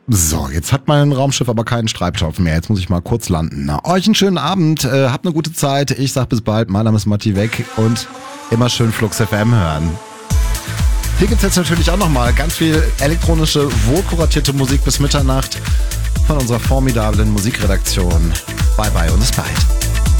So, jetzt hat mein Raumschiff aber keinen Treibstoff mehr. Jetzt muss ich mal kurz landen. Na, euch einen schönen Abend, habt eine gute Zeit. Ich sag bis bald. Mein Name ist Matti Weg und immer schön Flux FM hören. Hier gibt's jetzt natürlich auch nochmal ganz viel elektronische, wohlkuratierte Musik bis Mitternacht von unserer formidablen Musikredaktion. Bye bye und bis bald.